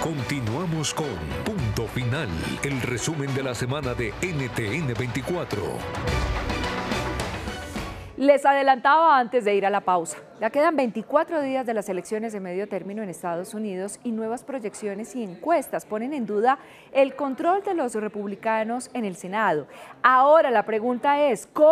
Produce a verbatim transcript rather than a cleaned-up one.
Continuamos con Punto Final, el resumen de la semana de N T N veinticuatro. Les adelantaba antes de ir a la pausa. Ya quedan veinticuatro días de las elecciones de medio término en Estados Unidos y nuevas proyecciones y encuestas ponen en duda el control de los republicanos en el Senado. Ahora la pregunta es, ¿cómo